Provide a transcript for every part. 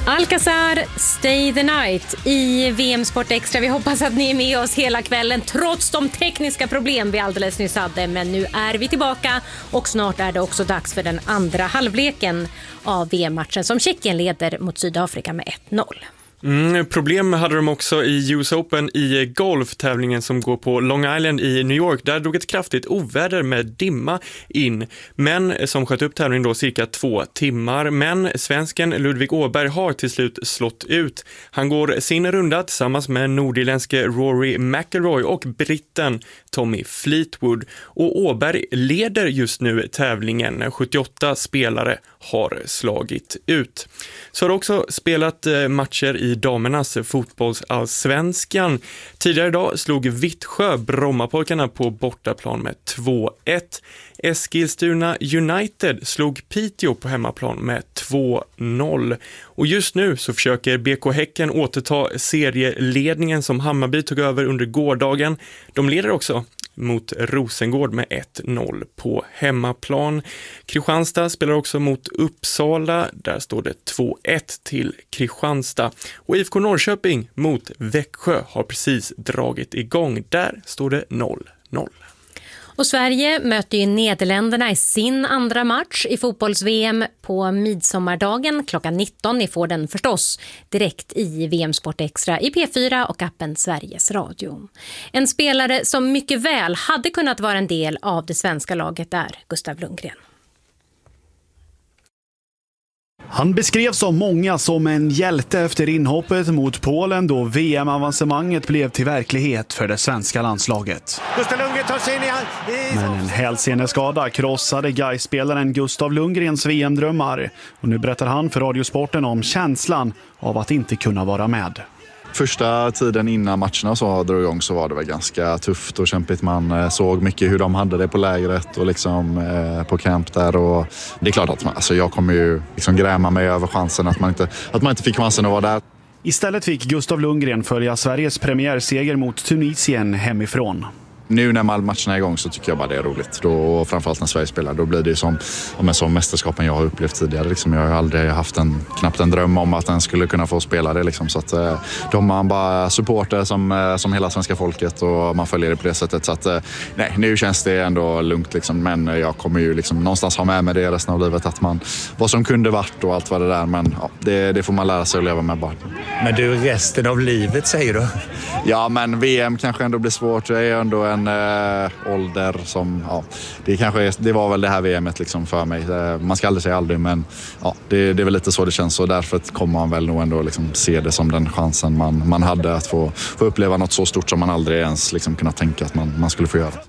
Alcazar, Stay the Night i VM Sport Extra. Vi hoppas att ni är med oss hela kvällen trots de tekniska problem vi alldeles nyss hade. Men nu är vi tillbaka och snart är det också dags för den andra halvleken av VM-matchen som Tjeckien leder mot Sydafrika med 1-0. Problem hade de också i US Open i golftävlingen som går på Long Island i New York. Där drog ett kraftigt oväder med dimma in, men som sköt upp tävlingen då cirka 2 timmar. Men svensken Ludvig Åberg har till slut slått ut. Han går sin runda tillsammans med nordirländske Rory McIlroy och britten Tommy Fleetwood. Och Åberg leder just nu tävlingen. 78 spelare har slagit ut. Så har också spelat matcher i damernas fotbollsallsvenskan. Tidigare idag slog Vittsjö Brommapojkarna på bortaplan med 2-1. Eskilstuna United slog Piteå på hemmaplan med 2-0. Och just nu så försöker BK Häcken återta serieledningen som Hammarby tog över under gårdagen. De leder också mot Rosengård med 1-0 på hemmaplan. Kristianstad spelar också mot Uppsala. Där står det 2-1 till Kristianstad. Och IFK Norrköping mot Växjö har precis dragit igång. Där står det 0-0. Och Sverige möter ju Nederländerna i sin andra match i fotbolls-VM på midsommardagen klockan 19. Ni får den förstås direkt i VM Sport Extra i P4 och appen Sveriges Radio. En spelare som mycket väl hade kunnat vara en del av det svenska laget är Gustav Lundgren. Han beskrevs av många som en hjälte efter inhoppet mot Polen då VM-avancemanget blev till verklighet för det svenska landslaget. Men en hälseneskada krossade Gais-spelaren Gustav Lundgrens VM-drömmar. Och nu berättar han för Radiosporten om känslan av att inte kunna vara med. Första tiden innan matcherna så drog igång så var det väl ganska tufft och kämpigt. Man såg mycket hur de hade det på lägret och liksom på camp där. Och det är klart att alltså jag kommer ju liksom gräma mig över chansen att man inte fick chansen att vara där. Istället fick Gustav Lundgren följa Sveriges premiärseger mot Tunisien hemifrån. Nu när matcherna är igång så tycker jag bara det är roligt. Då, framförallt när Sverige spelar, då blir det som mästerskapen jag har upplevt tidigare. Liksom, jag har aldrig haft knappt en dröm om att den skulle kunna få spela det. Liksom, så att de har bara supporter som hela svenska folket och man följer det på det sättet. Så att nej, nu känns det ändå lugnt. Liksom, men jag kommer ju liksom någonstans ha med mig det resten av livet. Att vad som kunde varit och allt vad det där. Men ja, det får man lära sig att leva med bara. Men du, resten av livet säger du? Ja, men VM kanske ändå blir svårt. Det är ändå en ålder som, ja, det var väl det här VMet liksom för mig. Man ska aldrig säga aldrig, men ja, det är väl lite så det känns och därför kommer man väl nog ändå liksom se det som den chansen man hade att få uppleva något så stort som man aldrig ens liksom kunnat tänka att man skulle få göra.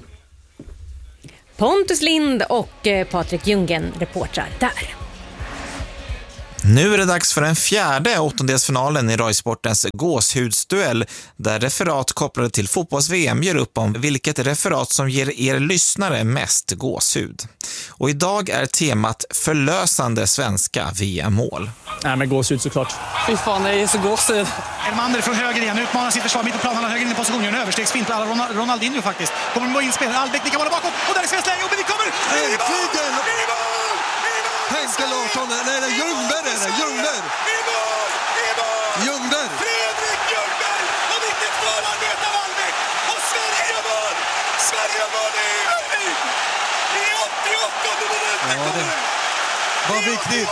Pontus Lind och Patrik Ljunggren reportrar där. Nu är det dags för den fjärde åttondelsfinalen i Röjsportens gåshudsduell där referat kopplade till fotbolls-VM gör upp om vilket referat som ger er lyssnare mest gåshud. Och idag är temat förlösande svenska VM-mål. Nej, men gåshud såklart. Fy fan, det är så gåshud. Elmander från höger igen, utmanar sitt försvar mitt på planen, han har höger in i position, gör en överstegsfint på Ronaldinho faktiskt. Kommer att inspelare, Albeck, ni kan vara bakåt och där är svensk läge och vi kommer! Äntligen! Henke Larsson, nej, Ljungberg är det, Ljungberg! Ljungberg! Fredrik Ljungberg har viktigt förarbete av Albeck och Sverige vann! Sverige vann i 88 minuten! Vad viktigt!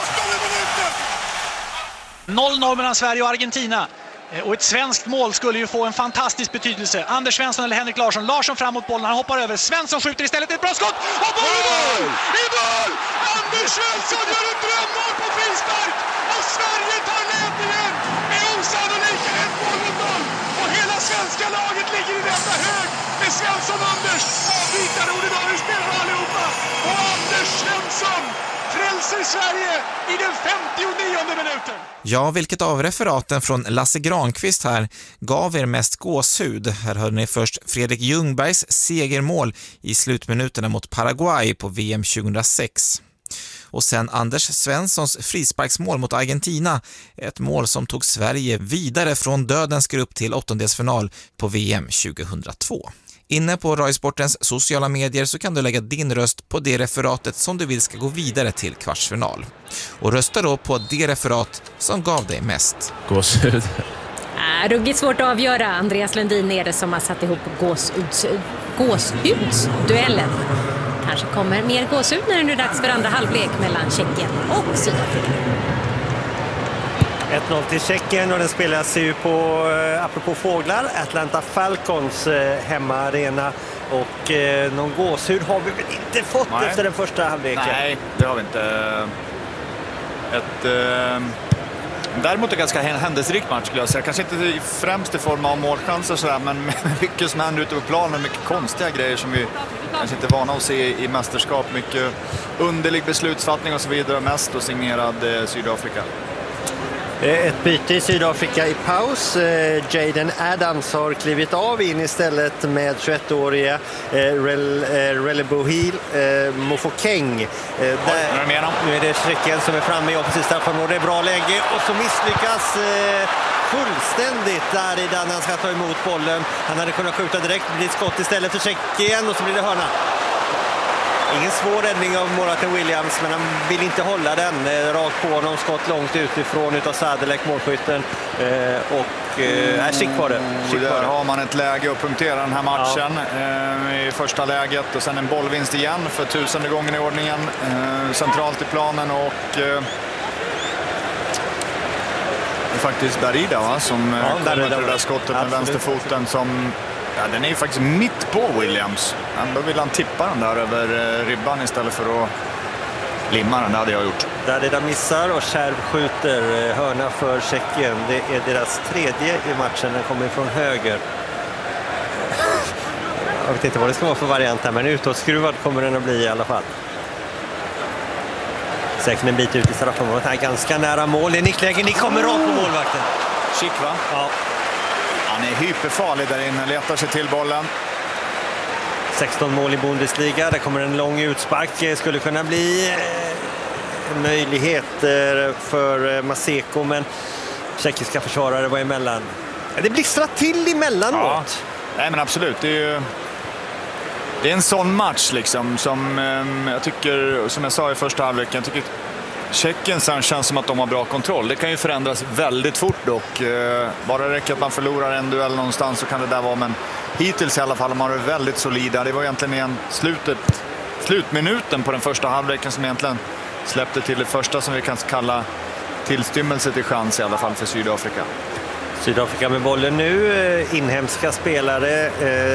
0-0 mellan Sverige och Argentina. Och ett svenskt mål skulle ju få en fantastisk betydelse. Anders Svensson eller Henrik Larsson. Larsson fram mot bollen, han hoppar över. Svensson skjuter istället, ett bra skott! Och boll i mål! I mål! Anders Svensson gör ett drömmål på frispark! Och Sverige tar ledningen med osannolika 1-0. Och hela svenska laget ligger i detta hög med Svensson och Anders. Avbytare ordinarie spelare allihopa. Och Anders Svensson frälser Sverige i den 59:e minuten. Ja, vilket av referaten från Lasse Granqvist här gav er mest gåshud? Här hörde ni först Fredrik Ljungbergs segermål i slutminuterna mot Paraguay på VM 2006. Och sen Anders Svenssons frisparksmål mot Argentina, ett mål som tog Sverige vidare från dödens grupp till åttondelsfinal på VM 2002. Inne på Rai Sportens sociala medier så kan du lägga din röst på det referatet som du vill ska gå vidare till kvartsfinal. Och rösta då på det referat som gav dig mest. Gåshud. Ruggigt svårt att avgöra. Andreas Lundin är det som har satt ihop gåshudsduellen. Kanske kommer mer gåshud när det nu är dags för andra halvlek mellan Tjeckien och Sydafrika. 1-0 till Tjeckien och den spelas ju på, apropå fåglar, Atlanta Falcons hemmaarena. Och någon gåshud har vi väl inte fått efter den första halvleken? Nej, det har vi inte. Däremot är det ganska händelserik match skulle jag säga. Kanske inte främst i form av målchanser sådär, men mycket som händer ute på planen, mycket konstiga grejer som vi kanske inte är vana att se i mästerskap. Mycket underlig beslutsfattning och så vidare, mest och signerad Sydafrika. Ett byte i Sydafrika i paus. Jaden Adams har klivit av in istället med 21-åriga Relebohil Mofokeng. Nu är det Tjeckien som är framme i offensivt straffområde. Det är bra läge och så misslyckas fullständigt där i den han ska ta emot bollen. Han hade kunnat skjuta direkt, det blir ett skott istället för Tjeckien och så blir det hörna. Ingen svår räddning av Moratan Williams, men han vill inte hålla den. Rakt på honom, skott långt utifrån utav Sadelek, målskytten. Skick var det. Där har man ett läge att punktera den här matchen i första läget. Och sen en bollvinst igen för 1000:e gången i ordningen. Centralt i planen och... det är faktiskt Darida som kommer till det där skottet med vänsterfoten som... Ja, den är ju faktiskt mitt på Williams. Ändå vill han tippa den där över ribban istället för att limma den. Det hade jag gjort. Där missar och Kärv skjuter hörna för Tjeckien. Det är deras tredje i matchen. Den kommer från höger. Jag vet inte vad det ska vara för variant här, men utåtskruvad kommer den att bli i alla fall. Säkert en bit ut i straffområdet här, ganska nära mål. Det är nickläge, ni kommer rakt på målvakten. Schick, va? Ja. Han är hyperfarlig där inne, letar sig till bollen. 16 mål i Bundesliga, där kommer en lång utspark. Skulle kunna bli möjligheter för Maseko, men tjeckiska försvarare var emellan. Det blixtrar till emellanåt. Ja. Nej, men absolut, det är en sån match liksom som jag tycker, som jag sa i första halvleken, jag tycker Tjeckien sen känns som att de har bra kontroll. Det kan ju förändras väldigt fort dock. Bara det räcker att man förlorar en duell någonstans så kan det där vara, men hittills i alla fall har man varit väldigt solida. Det var egentligen slutminuten på den första halvleken som egentligen släppte till det första som vi kan kalla tillstymmelse till chans i alla fall för Sydafrika. Sydafrika med bollen nu, inhemska spelare,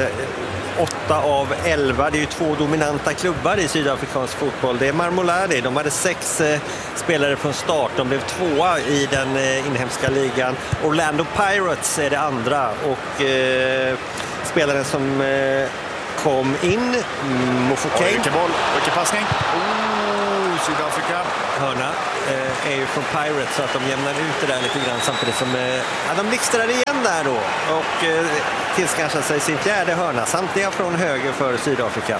8 av 11. Det är ju 2 dominanta klubbar i sydafrikansk fotboll. Det är Marmolade, de hade 6 spelare från start. De blev 2 i den inhemska ligan. Orlando Pirates är det andra. Och spelaren som kom in, Mofokeng. Vilken boll, vilken passning. Sydafrika. Hörna är ju från Pirates så att de jämnar ut det där lite grann samtidigt som de blixtrar igen där då och tillskansar sig sin fjärde hörna, samtliga från höger för Sydafrika.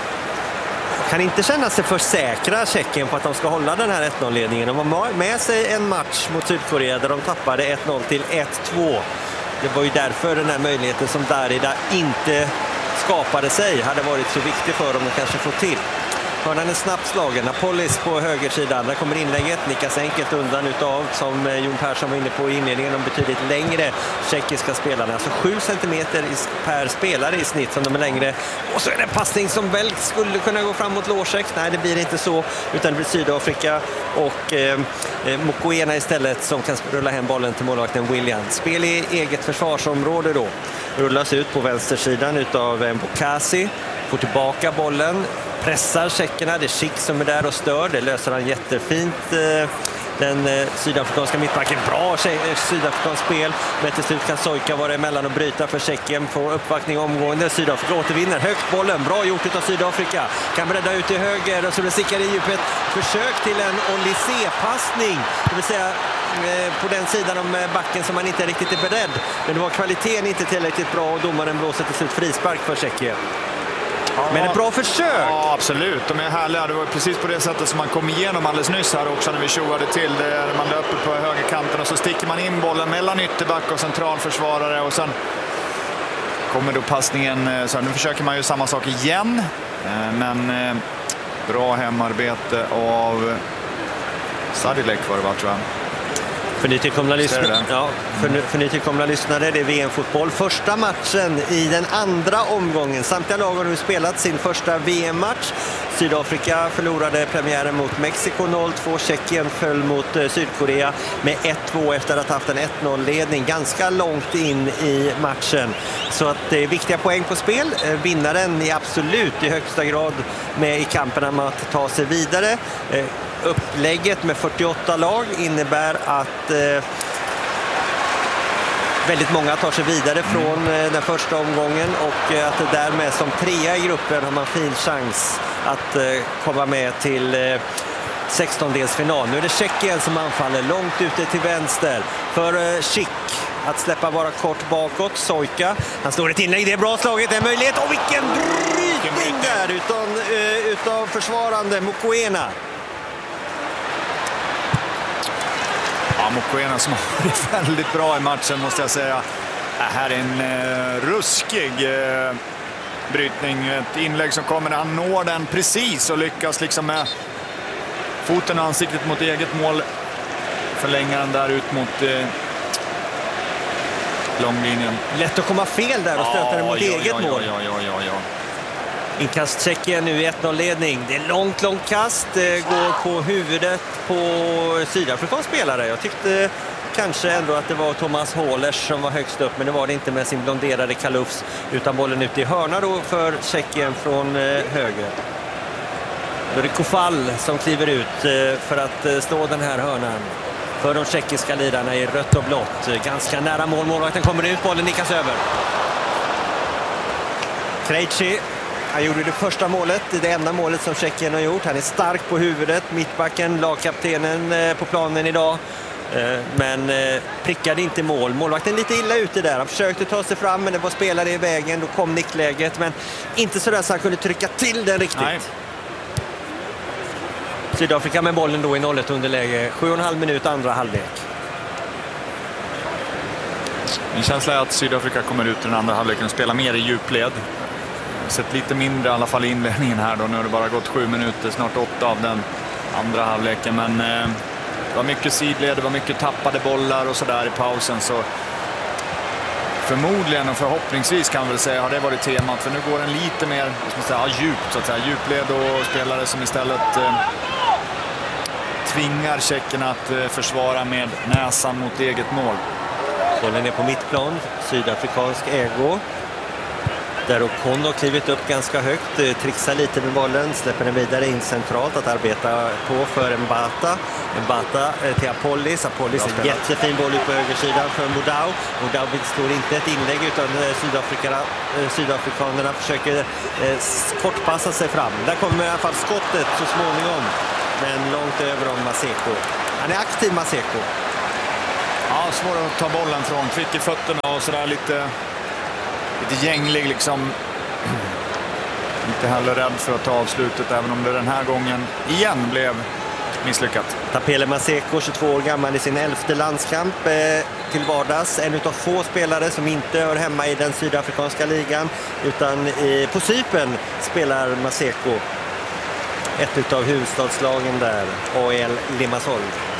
Kan inte känna sig för säkra Tjeckien på att de ska hålla den här 1-0-ledningen. De var med sig en match mot Sydkorea där de tappade 1-0 till 1-2. Det var ju därför den här möjligheten som Darida inte skapade sig hade varit så viktig för dem att kanske få till. Hörnan är snabbt slagen. Napolis på högersidan. Där kommer inlägget. Nickas enkelt undan utav, som Jon Persson var inne på i inledningen, de betydligt längre tjeckiska spelarna. Alltså 7 centimeter per spelare i snitt som de är längre. Och så är det en passning som väl skulle kunna gå fram mot Lorsek. Nej, det blir inte så. Utan det blir Sydafrika och Mokoena istället som kan rulla hem bollen till målvakten Williams. Spel i eget försvarsområde då. Rullas ut på vänstersidan utav Mbokasi. Får tillbaka bollen. Pressar tjeckerna, det är Schick som är där och stör. Det löser han jättefint. Den sydafrikanska mittbacken, bra sydafrikansk spel. Men till slut kan Sojka vara emellan och bryta för Tjeckien. Får uppvaktning omgående. Sydafrika återvinner. Högt bollen, bra gjort av Sydafrika. Kan bredda ut till höger och så sickar i djupet. Försök till en Olysée-passning. Det vill säga på den sidan om backen som man inte riktigt är beredd. Men det var kvaliteten inte tillräckligt bra och domaren blåser till slut frispark för Tjeckien. Men ett bra försök. Ja, absolut. De är härliga. Det var precis på det sättet som man kom igenom alldeles nyss här också när vi tjovade till. Man löper på högerkanten och så sticker man in bollen mellan ytterback och centralförsvarare och sen kommer då passningen, så nu försöker man ju samma sak igen, men bra hemarbete av Sadilek var det, tror jag. För nytillkomna lyssnare, det är VM-fotboll. Första matchen i den andra omgången. Samtliga lag har nu spelat sin första VM-match. Sydafrika förlorade premiären mot Mexiko 0-2. Tjeckien föll mot Sydkorea med 1-2 efter att ha haft en 1-0-ledning ganska långt in i matchen. Så att det är viktiga poäng på spel. Vinnaren är absolut i högsta grad med i kampen om att ta sig vidare. Upplägget med 48 lag innebär att väldigt många tar sig vidare från den första omgången, och att därmed som trea i gruppen har man fin chans att komma med till 16-delsfinal. Nu är det Tjeckien som anfaller långt ute till vänster för Schick att släppa bara kort bakåt. Sojka, han slår ett inlägg, det är bra slaget, det är möjlighet, och vilken brytning där utav försvarande Mokoena. Ja, Mokoena som har varit väldigt bra i matchen, måste jag säga. Det här är en ruskig brytning. Ett inlägg som kommer när han når den precis och lyckas liksom med foten och ansiktet mot eget mål. Förlänger den där ut mot långlinjen. Lätt att komma fel där och stöta den mot eget mål. Ja. Inkast Tjeckien nu i 1-0-ledning. Det är långt kast. Det går på huvudet på sydafrikansk spelare. Jag tyckte kanske ändå att det var Thomas Hålers som var högst upp, men det var det inte med sin blonderade kalufs, utan bollen ut i hörna då för Tjeckien från höger. Då är det Kofall som kliver ut för att slå den här hörnan för de tjeckiska lidarna i rött och blått. Ganska nära mål. Målvakten kommer ut, bollen nickas över. Krejci, han gjorde det första målet, det enda målet som Tjeckien har gjort. Han är stark på huvudet, mittbacken, lagkaptenen på planen idag. Men prickade inte mål. Målvakten lite illa ute där. Han försökte ta sig fram, men det var spelare i vägen. Då kom nickläget, men inte så där så han kunde trycka till den riktigt. Nej. Sydafrika med bollen då i 0-1 underläge. 7,5 minut andra halvlek. Min känsla är att Sydafrika kommer ut i den andra halvleken och spelar mer i djupled. Sett lite mindre i alla fall i inledningen här då. Nu har det bara gått 7 minuter, snart 8 av den andra halvleken. Men det var mycket sidled, det var mycket tappade bollar och sådär i pausen. Så förmodligen och förhoppningsvis kan man väl säga har det varit temat. För nu går den lite mer djupt så att säga. Djupled och spelare som istället tvingar tjeckerna att försvara med näsan mot eget mål. Bollen är på mittplan, sydafrikansk ägo. Där O'Connor har klivit upp ganska högt, trixar lite med bollen, släpper den vidare in centralt att arbeta på för Mbata. Mbata till Apollis. Apollis en jättefin boll ut på högersidan för Modau. Modau slår inte ett inlägg utan sydafrikanerna försöker kortpassa sig fram. Där kommer i alla fall skottet så småningom, men långt över om Maseko. Han är aktiv, Maseko. Ja, svår att ta bollen från, kvick i fötterna och sådär lite gänglig liksom. Inte heller rädd för att ta avslutet, även om det den här gången igen blev misslyckat. Tapele Maseko, 22 år gammal, i sin 11:e landskamp till vardags. En av få spelare som inte hör hemma i den sydafrikanska ligan, utan på Cypern spelar Maseko. Ett av huvudstadslagen där, AL Limassol.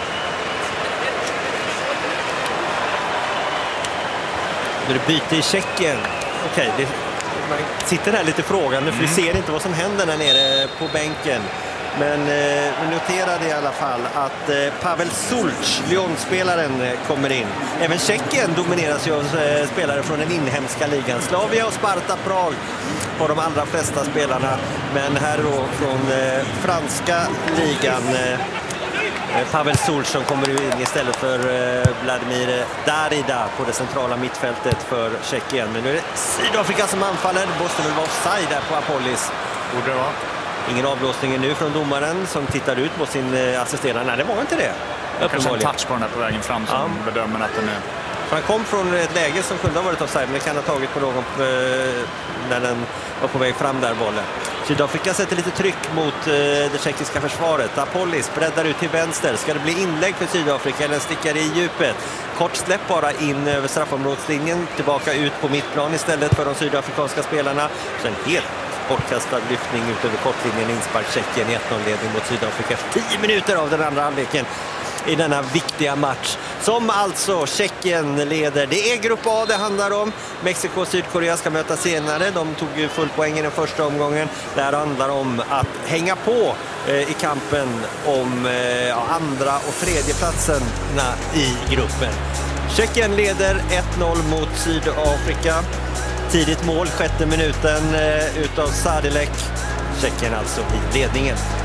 Nu är det byte i Tjeckien. Okej, man sitter här lite frågande för vi ser inte vad som händer där nere på bänken. Men vi noterade i alla fall att Pavel Sulc, Lyon-spelaren, kommer in. Även Tjeckien domineras ju av spelare från den inhemska ligan. Slavia och Sparta Prag har de allra flesta spelarna. Men här då från franska ligan, Pavel Sulc som kommer in istället för Vladimir Darida på det centrala mittfältet för Tjeckien. Men nu är det Sydafrika som anfaller. Det måste väl vara offside där på Apollis. Borde det vara. Ingen avblåsning nu från domaren som tittar ut mot sin assisterande. Nej, det var inte det. Kanske en touch på den här på vägen fram som bedömer att den är... Han kom från ett läge som kunde ha varit offside, men det kan ha tagit på någon när den var på väg fram där, bollen. Sydafrika sätter lite tryck mot det tjeckiska försvaret. Apolis breddar ut till vänster. Ska det bli inlägg för Sydafrika eller stickar i djupet? Kort släpp bara in över straffområdeslinjen. Tillbaka ut på mittplan istället för de sydafrikanska spelarna. Sen helt bortkastad lyftning ut över kortlinjen. Inspark Tjeckien i 1-0-ledning mot Sydafrika. 10 minuter av den andra halvleken i denna viktiga match som alltså Tjeckien leder. Det är grupp A det handlar om. Mexiko och Sydkorea ska möta senare. De tog ju full poäng i den första omgången. Det här handlar om att hänga på i kampen om andra och tredje platserna i gruppen. Tjeckien leder 1-0 mot Sydafrika. Tidigt mål, 6:e minuten utav Sadilek. Tjeckien alltså i ledningen.